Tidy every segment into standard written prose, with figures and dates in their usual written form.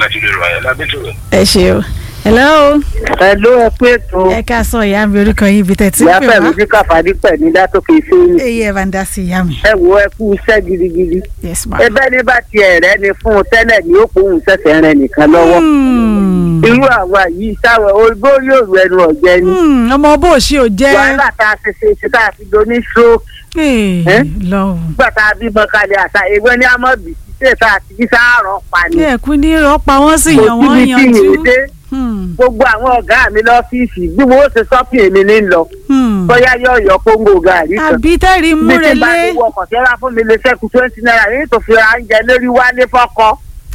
láti lè rọ àyà lábẹ́tò rẹ̀. ẹ ṣe o. hello. ẹ pé ètò. ẹ ká sọ ìyá mi orúkọ yín ibi tẹ̀ tí ń pè wá. ìyá pẹ̀lú bí káfàdí pẹ̀lú látòkè ìṣẹ́yìn. èyí ẹ̀ bá ń dá sí ìyá mi. ẹ wo ẹ kú iṣẹ́ gidigidi. yes ma. ẹbẹ́ ní bá tiẹ̀ rẹ ni fún un tẹ́lẹ̀ ní ó kóhun ṣẹ̀ṣẹ̀ rẹ nìkan lọ́wọ́. irú àwa yìí sáwọ ogbó yóò rú ẹnu ọ̀jẹ́ ni. ọmọ bó ṣe ò jẹ́. wàhálà tá a ṣe tá a fi do ní stroke. nígbà tá a bímọ kalẹ̀ àṣà ewé ní amọ̀bì ṣe tá a ti fi sáárọ̀ pa ni. ẹ kú ní rọpa wọn sì yàn wọn yanjú. gbogbo àwọn ọ̀gá mi lọ́fíìsì bí wọ́n ṣe sọ́pì èmi ní lọ. bóyá yóò yọ kóńgò gàrí kan. àbí tẹ́rì múrelé. bí ti bá ní wọkọ̀ tí wọ́n fún mi lè ṣẹ́kù 20 naira ní tó fi ra oúnjẹ lórí wálé fọ́kọ.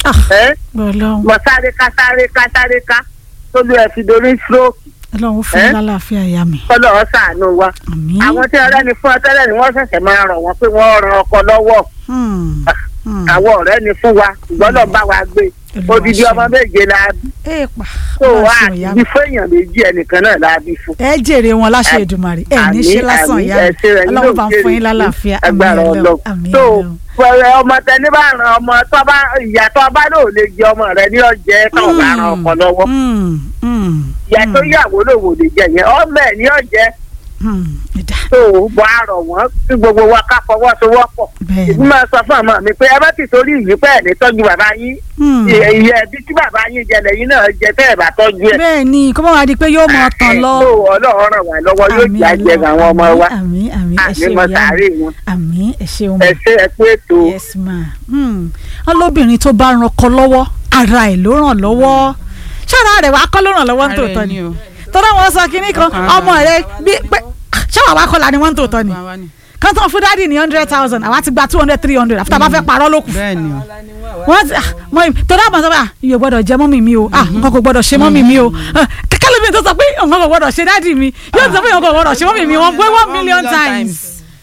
mo sáré ká tó lé ẹ fi dorí stroke. Ọlọ́run fún mi lálàáfíà ìyá mi. Ọlọ́run ṣàánú wa. àwọn tí ọ̀rẹ́ ni fún ọ tẹ́lẹ̀ ni wọ́n ṣẹ̀ṣẹ̀ máa rọ̀ wọ́n pé wọ́n ran ọkọ lọ́wọ́. àwọn ọ̀rẹ́ ni fún wa ṣùgbọ́n lọ́ọ́ bá wa gbé odidi ọmọ méje la bí. tó wá àti fún èèyàn méjì ẹnìkan náà la bí fún. ẹ jèrè wọn láṣẹ Èdùmàrè ẹ ní ṣe lásán ìyá mi Ọlọ́run bá ń fún yín lálàáfíà agbára Ọlọ́run. Fọ̀rẹ̀ ọmọ tẹni bá ran ọmọ tó bá ìyá tó bá lò lè jẹ ọmọ rẹ ní ọjẹ tó bá ran ọkọ lọ́wọ́. Ìyá tó yàwó lòwò lè jẹ yẹn ọmọ ẹ ní ọjẹ. tó bọ́ àrọ̀ wọ́n tí gbogbo wa ká fọwọ́sowọ́pọ̀. ìdí máa sọ fún ọmọ mi pé ẹ bá ti torí ìyí pẹ́ ẹ̀ ní tọ́jú bàbá yín. ìyẹ́ ẹbí tí bàbá yín jẹ lẹ́yìn náà jẹ tẹ́ ẹ̀ bá tọ́jú ẹ̀. bẹ́ẹ̀ ni kó má wá di pé yóò mọ tán lọ. Ọlọ́run ràn wá lọ́wọ́ yóò jẹ́ àjẹ àwọn ọmọ wa. àmín ẹ ṣe ìyá àmín ẹ ṣe ọmọ. ẹ ṣe ẹ kú ètò. yes ma. ọlọ́bìnrin tó bá ran ọkọ lọ́wọ́ ara ẹ̀ ló ràn lọ́wọ́ ṣáà rẹ̀ wá kọ́ ló ràn lọ́wọ́ nítòótọ́ ni tọ́lá wọn sọ kínní kan ọmọ rẹ̀ bí pé ṣáà wá kọ́ la ni wọ́n ń tòótọ́ ni kan tán fún dáàdì ní 100,000 àwa ti gba 200-300 àfi tá a bá fẹ́ parọ́ lókun. wọ́n ti tọ́lá àmọ́ sọ́ba iye gbọ́dọ̀ jẹ́ mọ́mì mi o nǹkan kò gbọ́dọ̀ ṣe mọ́mì mi o kẹ́kẹ́ lómi tó sọ pé nǹkan kò gbọ́dọ̀ ṣe dáàdì mi yóò sọ pé nǹkan kò gbọ́dọ̀ ṣe mọ́mì mi wọ́n gbé 1 million times.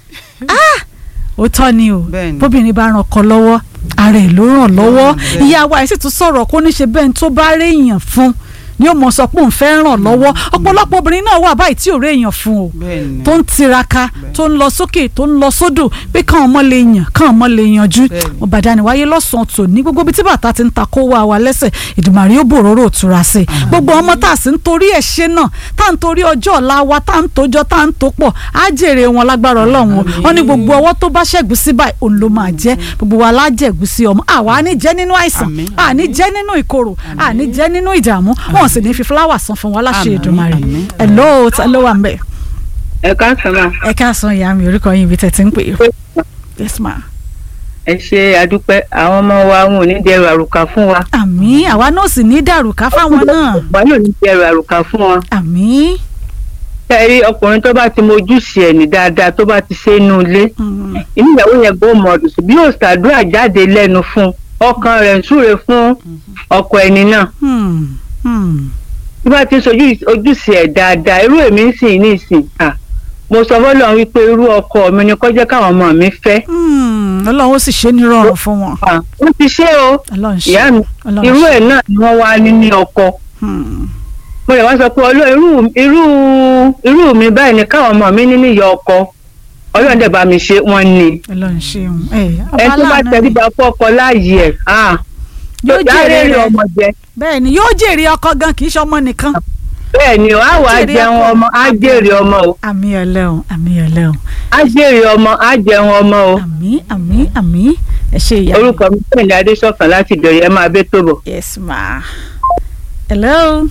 ó tọ́ ni o bóbìnrin bá ràn ọkọ lọ́wọ́ ara ẹ̀ ló ràn lọ́wọ́ ìyá wa ẹ̀ sì tún sọ̀rọ̀ kó ní ṣe bẹ́ẹ̀ tó bá rí èèyàn fún ni ó mọ sọ pé òun fẹ́ ràn lọ́wọ́ ọ̀pọ̀lọpọ̀ obìnrin náà wà báyìí tí ò rí èèyàn fún o tó ń tiraka tó ń lọ sókè tó ń lọ sódò pé káwọn ọmọ lè yàn káwọn ọmọ lè yanjú ọ̀bàdàn wáyé lọ́sàn-án tò ní gbogbo ibi tí bàtà ti ń ta kó wá wa lẹ́sẹ̀ Èdùmàrè ó bòróró òtura sí i gbogbo ọmọ tá a sì ń torí ẹ̀ ṣe náà tá à ń torí ọjọ́ ọ̀la wa tá à ń tójọ́ tá à ń tó pọ̀ á jèrè wọn lágbára Ọlọ́run wọn ní gbogbo ọwọ́ tó bá ṣẹ̀gúsí báyìí òun ló máa jẹ́ gbogbo wa lájẹ̀gúsí ọmọ àwa á ní jẹ́ nínú àìsàn á ní jẹ́ nínú ìkorò á ní jẹ́ nínú ìdààmú wọn sì ní fi fúláwà san fún wa láṣẹ Èdùmàrè hello ta ló wà ń bẹ̀. ẹ káàsán ma. ẹ káàsán ìyá mi orúkọ yín ibi tẹ̀ tí ń pè é. yes ma. ẹ ṣe àdúpẹ́ àwọn ọmọ wa wọn ò ní dẹrù àrùkà fún wa. àmín àwa náà sì ní dàrúkà fáwọn náà. wọn yóò ní dẹrù àrùkà fún wọn. àmín. kẹrí ọkùnrin tó bá ti mojúṣe ẹ̀ ní dáadáa tó bá ti ṣe inú ilé inú ìyàwó yẹn gbọ́ mọ̀ ọ̀dùn sí bí yóò ṣàdúrà jáde lẹ́nu fún ọkàn rẹ̀ ń súre fún ọkọ ẹni náà. bí wọ́n ti sọ ojúṣe ẹ̀ dáadáa irú èmi ń sìn ní ìsìn mo sọ fọ́lọ́run wípé irú ọkọ mi ni kó jẹ́ káwọn ọmọ mi fẹ́. Ọlọ́run ó sì ṣe ní rọrùn fún wọn. wọ́n ti ṣe o ìyá mi irú ẹ̀ náà ni wọ́n wá ní ọkọ. mo lè wá sọ pé irú mi báyìí ni káwọn ọmọ mi ní níyọ ọkọ Ọlọ́run dẹ̀ bá mi ṣe wọ́n ní. Ọlọ́run ṣeun ẹ tó bá tẹríba fọ́kọ láàyè ẹ̀ yóò jèrè ọmọ jẹ. bẹ́ẹ̀ ni yóò jèrè ọkọ gan kì í ṣe ọmọ nìkan. bẹ́ẹ̀ ni á wà á jẹun ọmọ á jèrè ọmọ o. àmín Ọlọ́run àmín Ọlọ́run. á jèrè ọmọ á jẹun ọmọ o. àmín ẹ ṣe ìyá. orúkọ mi Kẹ́hìndé Adéṣọ̀kan láti Ìdọ̀rẹ̀ ẹ máa bẹ́ tó bọ̀. yes ma. hello.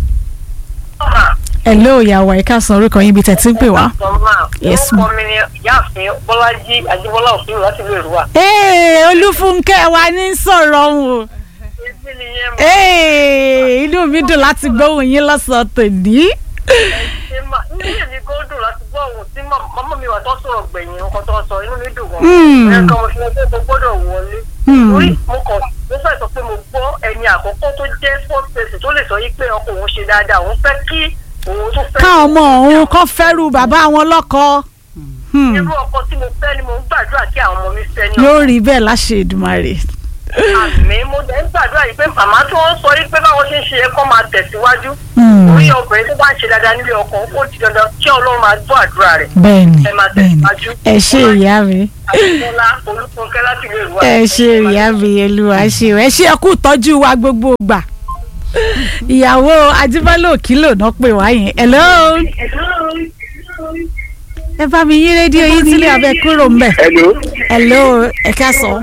hello ìyàwó ẹ ká sọ orúkọ yín bí tẹ̀ tí ń pè wá. yes ma. orúkọ mi ni ìyáàfin Bọ́lájí Ajíbọ́lá òfin láti ìlú Èrúwà. Olúfúnkẹ́ wa ní sọ̀rọ̀ o. inú mi dùn láti gbóhùn yín lọ́sàn-án tòní. ní èmi kò dùn láti gbọ́ ohun tí màmá mi wà tó sọ̀rọ̀ gbẹ̀yìn nǹkan tó sọ inú mi dùn gan. ẹ̀ka mo fi lọ pé mo gbọ́dọ̀ wọlé. orí mo fẹ́ sọ pé mo gbọ́ ẹni àkọ́kọ́ tó jẹ́ sport person tó lè sọ yí pé ọkọ òun ṣe dáadáa òun fẹ́ kí òun tó fẹ́. káwọn ọmọ òun kọ́ fẹ́rù bàbá wọn lọ́kọ. irú ọkọ tí mo fẹ́ ni mo ń gbàdúrà kí àwọn ọmọ mi fẹ́ ní. yóò rí bẹ́ẹ̀ láṣẹ Èdùmàrè. àmì mo dẹ̀ ń gbàdúrà yìí pé màmá tí wọ́n sọ yìí pé báwọn ṣe ń ṣe é kọ́ máa tẹ̀síwájú. orí obìnrin tó bá ń ṣe dáadáa nílé ọkọ ó di dandan kí Ọlọ́run máa gbọ́ àdúrà rẹ̀. bẹ́ẹ̀ni ẹ máa tẹ̀síwájú. ẹ ṣé ìyá mi. Adébọ́lá Olúfúnkẹ́ láti ilé ìwà. ẹ ṣé ìyá mi Olúwa ṣe ẹ ṣé ẹ kú tọ́jú wa gbogbo gbà. ìyàwó Ajíbọ́lá Òkìlò náà pè wá yẹn. hello. ẹ bá mi yí rédíò yín sílé abẹ́ kúrò ńbẹ̀. hello ẹ káàsán.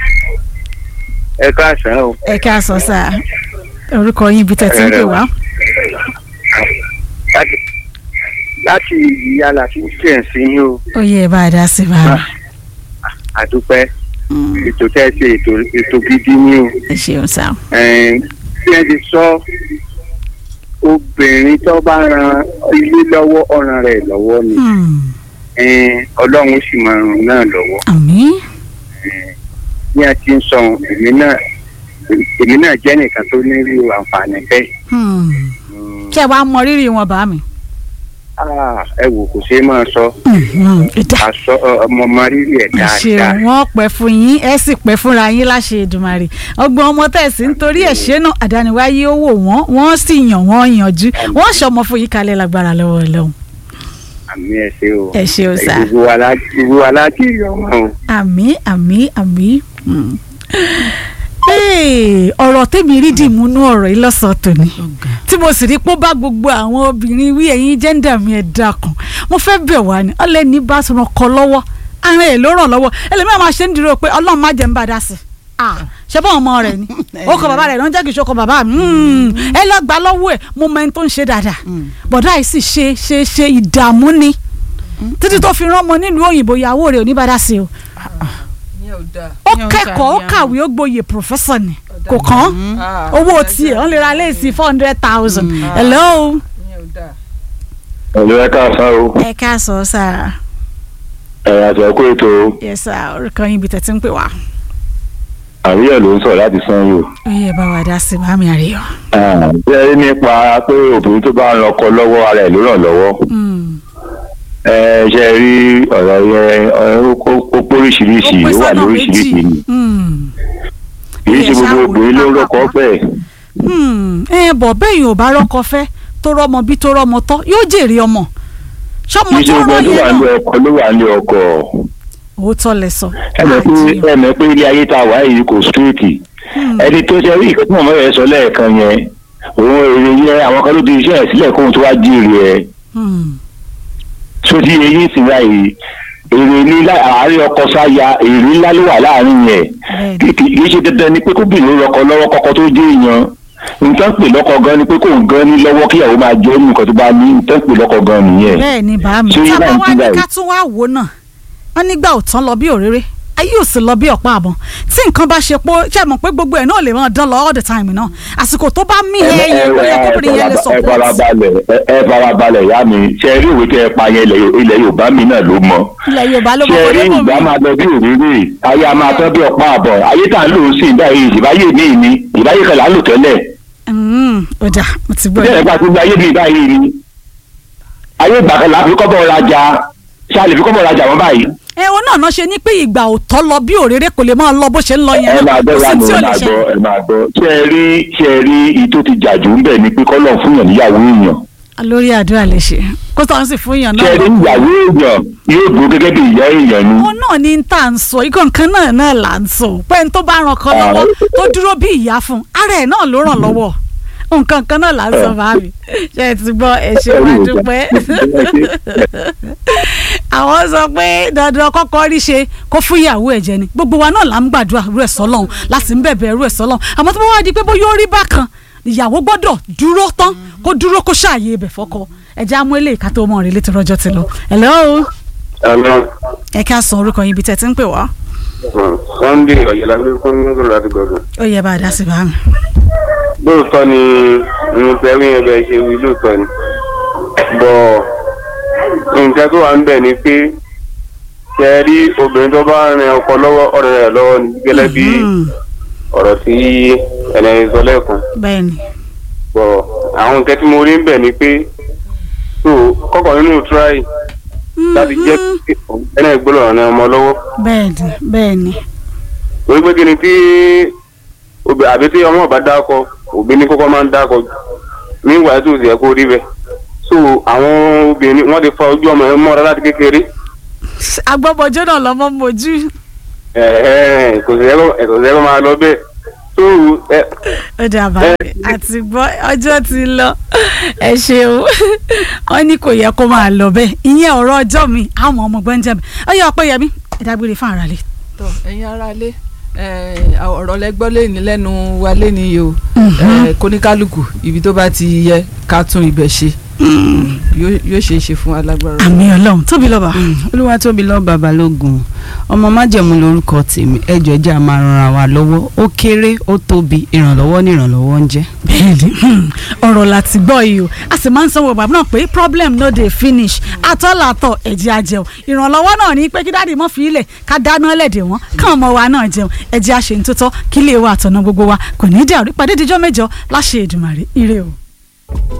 ẹ káàsán o. ẹ káàsán sá orúkọ yín ibi tẹ́ ti ń pè wá. láti ìyàlá sí ṣẹ̀ǹsì yín o. ó yẹ bá a dá sí bá a. àdúpẹ́ ètò tẹ́ ṣe ètò gidi ní o. ẹ ṣeun sá. bí ẹ ti sọ obìnrin tó bá ran ilé lọ́wọ́ ọ̀ràn rẹ̀ lọ́wọ́ ni Ọlọ́run sì máa ràn náà lọ́wọ́. àmín. bí a ti ń sọ èmi náà jẹ́ nìkan tó ní rí àǹfààní bẹ́ẹ̀. kí ẹ wá mọ rírì wọn bá mi. ẹ wò kò ṣeé máa sọ. ọmọ rírì ẹ̀ dáadáa. ṣe wọ́n pẹ́ fún yín ẹ sì pẹ́ fúnra yín láṣẹ Èdùmàrè ọgbọ́n ọmọ tẹ̀sí nítorí ẹ̀ṣẹ́ náà àdániwáyé ó wò wọ́n sì yàn wọ́n yanjú wọ́n ṣọmọ fún yín kalẹ̀ lágbára lọ́wọ́ Ọlọ́run. àmín ẹ ṣé o. ẹ ṣé o sá. gbogbo wa láti yọ ọmọ o. àmín àmín àmín. ọ̀rọ̀ tèmi rí dìmú nú ọ̀rọ̀ yìí lọ́sàn-án tòní tí mo sì rí pé ó bá gbogbo àwọn obìnrin wí ẹ̀yin jẹ́ńdà mi ẹ̀ dákun mo fẹ́ bẹ̀ wá ní ọlẹ́ni bá sọ̀rọ̀ kọ lọ́wọ́ ara ẹ̀ ló ràn lọ́wọ́ ẹlẹ́mìíràn máa ṣe ń dúró pé Ọlọ́run má jẹ́ ń bá dá sí ṣé bá ọmọ rẹ̀ ni ó kọ bàbá rẹ̀ ló ń jẹ́ kí ìṣókò bàbá mi ẹ lọ gbà lọ́wọ́ ẹ̀ mo mọ ẹni tó ń ṣe dáadáa bọ̀dá yìí sì ṣe ìdààmú ni títí tó fi rán ọmọ nílùú òyìnbó ìyàwó rẹ̀ ò ní bá dá sí o ó kẹ́kọ̀ọ́ ó kàwé ó gboyè professor ni kò kàn owó tiẹ̀ wọ́n lè ra léèsì 400,000. hello. ẹ káàsán o. ẹ káàsán sá. àti ẹ̀kú ètò. yes sir orúkọ yín ibi tẹ̀tí ń pè wá. àríyá ló ń sọ̀rọ̀ láti Sanyo. ó yẹ bá wa dá sí màmí àríyá. ṣé nípa pé obìnrin tó bá ń lọ́kọ lọ́wọ́ ara ẹ̀ ló ràn lọ́wọ́. ṣe rí ọ̀rọ̀ yẹn ó póríṣiríṣi ó wà lóríṣiríṣi ni kì í ṣe gbogbo obìnrin ló ń rọ́kọ fẹ́. bọ̀ bẹ́ẹ̀ yóò bá rọ́kọ fẹ́ tó rọ́mọ bí tó rọ́mọ tọ́ yóò jèrè ọmọ ṣọmọ tó rọ́ yẹn náà. ló wà ní ọkọ. òótọ́ lẹ sọ. ẹ mọ̀ pé ilé ayé tá a wà yìí kò síréètì ẹni tó ṣe rí ìkọ́tún ọmọ rẹ̀ sọ lẹ́ẹ̀kan yẹn òun èrè yẹn àwọn kan ló di iṣẹ́ ẹ̀ sílẹ̀ kóhun tó wá jèrè ẹ̀. sóti eyín ti ra yìí èrè ní àárín ọkọ sáya èrè ńlá ló wà láàrin yẹn kì í ṣe dandan ni pé kóbìnrin rọkọ lọ́wọ́ kọ́kọ́ tó dé èèyàn nǹkan pè lọ́kọ gan ni pé kò ń gan ní lọ́wọ́ kíyàwó máa jẹ́ nǹkan tó bá ní nǹkan pè lọ́kọ gan nìyẹn. bẹ́ẹ̀ ni bàámi tábà wá ní ká tún wá wò náà wọ́n nígbà ò tán lọ bí òréré ayé ò sì lọ bí ọ̀pá àbọ̀n tí nǹkan bá ṣe pé ṣe mọ̀ pé gbogbo ẹ̀ náà lè máa dán lọ all the time náà àsìkò tó bá mí ẹyẹ ó yẹ kóbìnrin yẹn lè sọ pé. ẹ farabalẹ̀ ìyá mi ṣe rí ìwé tẹ ẹ pa yẹn ilẹ̀ Yorùbá mi náà ló mọ. ilẹ̀ Yorùbá ló mọ ṣe rí ìgbà máa lọ bí òréré ayé a máa tán bí ọ̀pá àbọ̀n ayé tá à ń lò ó sí ìbáyé ìbáyé mi ni ìbáyé kan là ń lò tẹ́lẹ̀. ó dà mo ti gbọ́. bẹ́ẹ̀ bá ti gba ayé mi báyìí ni ayé ìgbà kan là fi kọ́bọ̀ rajà ṣáà lè fi kọ́bọ̀ rajà wọn báyìí. òun náà náà ṣe ní pé ìgbà ò tọ́ lọ bí òréré kò lè máa lọ bó ṣe ń lọ yẹn náà kò sí tí ò lè ṣe. ẹ máa gbọ́ ṣe rí ìtò ti jàjù ń bẹ̀ ni pé kọ́lọ̀ fún yàn níyàwó èèyàn. lórí àdúrà lè ṣe kó tó ń sì fún yàn náà. ṣe rí ìyàwó èèyàn yóò dúró gẹ́gẹ́ bí ìyá èèyàn ni. òun náà ni tá à ń sọ ikọ̀ nǹkan náà là ń sọ pé n tó bá ràn kọ́ lọ́wọ́ tó dúró bí ìyá fún ara ẹ̀ náà ló ràn lọ́wọ́ nǹkan kan náà là ń sọ báàbí ṣe é ti gbọ́ ẹ ṣé wá dúpẹ́. àwọn sọ pé dandan kọ́kọ́ rí ṣe kó fún ìyàwó ẹ̀ jẹ ni gbogbo wa náà là ń gbàdúrà rú ẹ̀ sọ́lọ́hún láti ń bẹ̀bẹ̀ rú ẹ̀ sọ́lọ́hún àmọ́ tó bá wá di pé bóyá ó rí bákan ìyàwó gbọ́dọ̀ dúró tán kó dúró kó ṣàyè ibẹ̀ fọ́kọ ẹ̀jẹ̀ amú eléyìí ká tó mọ̀ rí létí rọ́jọ́ ti lọ. hello. ẹ ká sọ orúkọ yín ibi tẹ́ ti ń pè wá. Sunday ọ̀yẹ̀lágbé fún nígbàgbọ́ láti gbọ̀dọ̀. ó yẹ bá a dá sí bá mi. lóòótọ́ ni irunfẹ́ wí yẹn bẹ́ẹ̀ ṣe wí lóòótọ́ ni bọ̀ nǹkan tó wà ń bẹ̀ ni pé ṣe rí obìnrin tó bá rin ọkọ lọ́wọ́ ọ̀rẹ́ rẹ̀ lọ́wọ́ ni gẹ́lẹ́ bí ọ̀rọ̀ tí ẹ̀nà sọ lẹ́ẹ̀kan. bẹ́ẹ̀ni. bọ̀ àwọn nǹkan tí mo rí ń bẹ̀ ni pé tó kọ́kọ́ nínú tíráì láti jẹ́ ẹ̀nà ìgbọ́lọ̀ ọ̀rẹ́ ọmọ lọ́wọ́. bẹ́ẹ̀ni. orí pé kí ni tí àbí tí ọmọ ọba dákọ òbí ní kókó máa ń dákọ nígbà tó ti yẹ kó rí bẹ so àwọn obìnrin wọ́n ti fa ojú ọmọ yẹn mọ́ra láti kékeré. agbọ́bọjọ́ náà lọ́mọ mojú. kò sí ẹ̀kọ́ máa lọ bẹ́ẹ̀. ó dà bàbá àti gbọ́ ọjọ́ ti lọ ẹ ṣeun wọ́n ní kò yẹ kó máa lọ bẹ́ẹ̀ ìyẹn ọ̀rọ̀ ọjọ́ mi àwọn ọmọ gbọ́njẹ́ mi ó yẹ ọpẹ́ yẹmi ìdágbére fún ara lè. tọ ẹ̀yin ara lé ọ̀rọ̀ lẹ́gbọ́ lẹ́ni lẹ́nu wa lẹ́ni yìí o kóníkálukú ibi tó bá ti yẹ ká tún ibẹ̀ ṣe yóò ṣe é ṣe fún alágbára. àmín Ọlọ́run tóbi lọ́ba. olúwa tóbi lọ́ba balógun ọmọ májẹ̀mú lórúkọ tèmi ẹjọ́ ẹjẹ́ a máa ran wa lọ́wọ́ ó kéré ó tóbi ìrànlọ́wọ́ ní ìrànlọ́wọ́ ń jẹ́. bẹ́ẹ̀ni ọ̀rọ̀ láti gbọ́ yìí o a sì máa ń sanwó bàbá náà pé problem no dey finish àtọ́làtọ̀ ẹ̀jẹ̀ àjẹun ìrànlọ́wọ́ náà ní pé kí dáàdì mọ́ fi ilẹ̀ ká dáná lẹ́dẹ̀ wọn káwọn ọmọ wa náà jẹun ẹ̀jẹ̀ àṣeyìntótọ́ kí ilé wa àtọ̀nà gbogbo wa kò ní dàrú ìpàdé díjọ́ mẹ́jọ láṣẹ Èdùmàrè ire o.